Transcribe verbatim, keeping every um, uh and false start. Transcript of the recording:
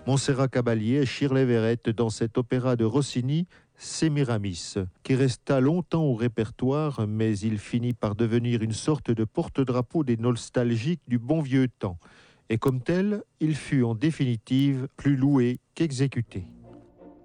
Montserrat Caballé et Shirley Verrett dans cet opéra de Rossini, Sémiramis, qui resta longtemps au répertoire, mais il finit par devenir une sorte de porte-drapeau des nostalgiques du bon vieux temps. Et comme tel, il fut en définitive plus loué qu'exécuté.